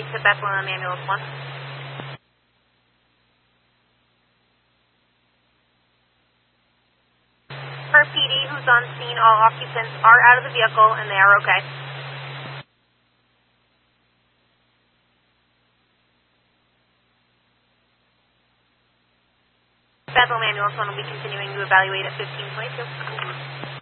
to Bethlehem Ambulance 1. Per PD, who's on scene, all occupants are out of the vehicle and they are okay. Bethlehem Ambulance 1 will be continuing to evaluate at 1522.